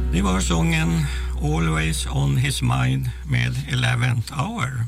Det var sången Always on his mind med 11th hour.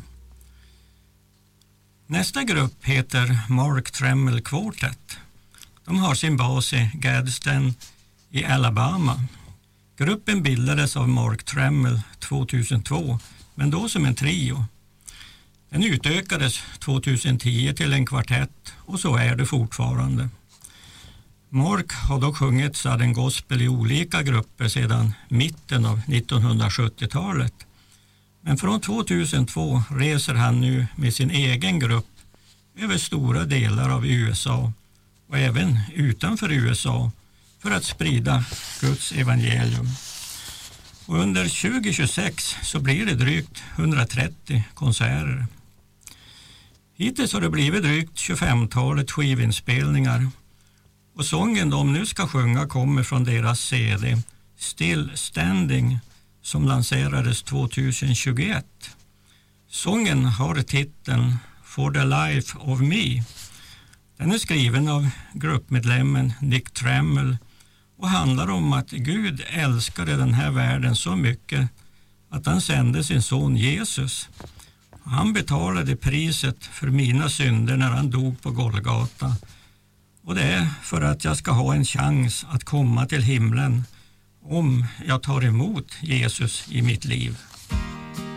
Nästa grupp heter Mark Tremmel Quartet. De har sin bas i Gadsden i Alabama. Gruppen bildades av Mark Tremmel 2002, men då som en trio. Den utökades 2010 till en kvartett och så är det fortfarande. Mark har dock sjungit Southern Gospel i olika grupper sedan mitten av 1970-talet. Men från 2002 reser han nu med sin egen grupp över stora delar av USA och även utanför USA för att sprida Guds evangelium. Och under 2026 så blir det drygt 130 konserter. Hittills har det blivit drygt 25-talet skivinspelningar. Och sången de nu ska sjunga kommer från deras CD Still Standing som lanserades 2021. Sången har titeln For the Life of Me. Den är skriven av gruppmedlemmen Nick Tremmel och handlar om att Gud älskade den här världen så mycket att han sände sin son Jesus. Han betalade priset för mina synder när han dog på Golgata. Och det är för att jag ska ha en chans att komma till himlen om jag tar emot Jesus i mitt liv.